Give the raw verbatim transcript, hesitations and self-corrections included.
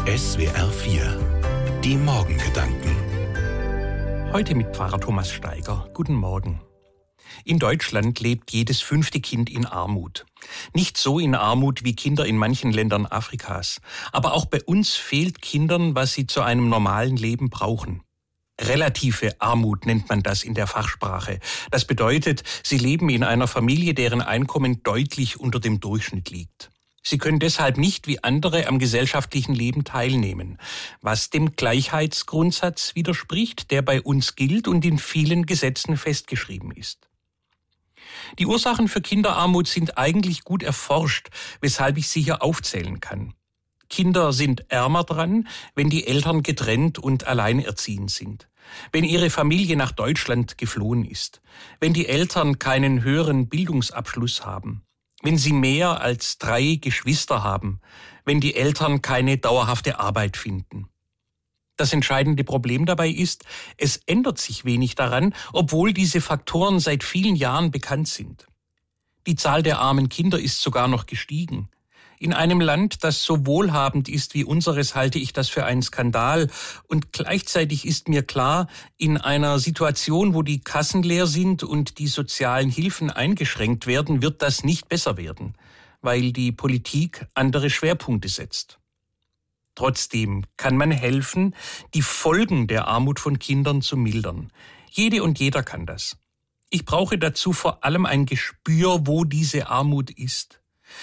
S W R vier. Die Morgengedanken. Heute mit Pfarrer Thomas Steiger. Guten Morgen. In Deutschland lebt jedes fünfte Kind in Armut. Nicht so in Armut wie Kinder in manchen Ländern Afrikas. Aber auch bei uns fehlt Kindern, was sie zu einem normalen Leben brauchen. Relative Armut nennt man das in der Fachsprache. Das bedeutet, sie leben in einer Familie, deren Einkommen deutlich unter dem Durchschnitt liegt. Sie können deshalb nicht wie andere am gesellschaftlichen Leben teilnehmen, was dem Gleichheitsgrundsatz widerspricht, der bei uns gilt und in vielen Gesetzen festgeschrieben ist. Die Ursachen für Kinderarmut sind eigentlich gut erforscht, weshalb ich sie hier aufzählen kann. Kinder sind ärmer dran, wenn die Eltern getrennt und alleinerziehend sind, wenn ihre Familie nach Deutschland geflohen ist, wenn die Eltern keinen höheren Bildungsabschluss haben, wenn sie mehr als drei Geschwister haben, wenn die Eltern keine dauerhafte Arbeit finden. Das entscheidende Problem dabei ist, es ändert sich wenig daran, obwohl diese Faktoren seit vielen Jahren bekannt sind. Die Zahl der armen Kinder ist sogar noch gestiegen. In einem Land, das so wohlhabend ist wie unseres, halte ich das für einen Skandal. Und gleichzeitig ist mir klar, in einer Situation, wo die Kassen leer sind und die sozialen Hilfen eingeschränkt werden, wird das nicht besser werden, weil die Politik andere Schwerpunkte setzt. Trotzdem kann man helfen, die Folgen der Armut von Kindern zu mildern. Jede und jeder kann das. Ich brauche dazu vor allem ein Gespür, wo diese Armut ist.